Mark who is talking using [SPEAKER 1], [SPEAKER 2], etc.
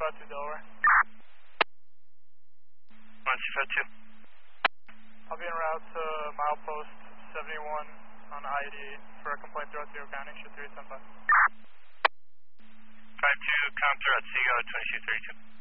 [SPEAKER 1] 252 Delaware.
[SPEAKER 2] 1252.
[SPEAKER 1] I'll be en route to milepost 71 on I-88 for a complaint throughout Tioga County, show 3875.
[SPEAKER 2] 52, counter at CO 2232.